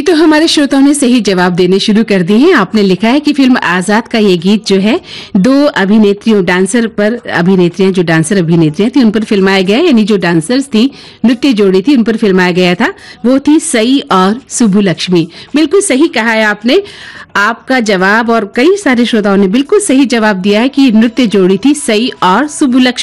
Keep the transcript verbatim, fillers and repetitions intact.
तो हमारे श्रोताओं ने सही जवाब देने शुरू कर दिए हैं। आपने लिखा है कि फिल्म आजाद का ये गीत जो है दो अभिनेत्रियों डांसर पर अभिनेत्रियां जो डांसर अभिनेत्रियां थी उन पर फिल्माया गया, यानी जो डांसर्स थी, नृत्य जोड़ी थी, उन पर फिल्माया गया था। वो थी सई और सुब्बुलक्ष्मी। बिल्कुल सही कहा है आपने। आपका जवाब और कई सारे श्रोताओं ने बिल्कुल सही जवाब दिया है कि नृत्य जोड़ी थी सई और सुब्बुलक्ष्मी।